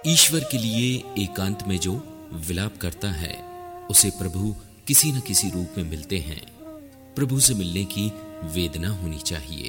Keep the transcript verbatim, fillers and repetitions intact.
ईश्वर के लिए एकांत में जो विलाप करता है उसे प्रभु किसी न किसी रूप में मिलते हैं। प्रभु से मिलने की वेदना होनी चाहिए।